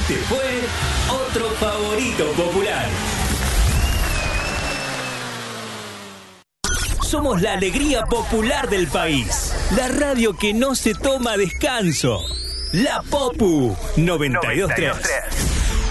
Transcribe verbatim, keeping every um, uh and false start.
Este fue otro favorito popular. Somos la alegría popular del país. La radio que no se toma descanso. La Popu noventa y dos punto tres.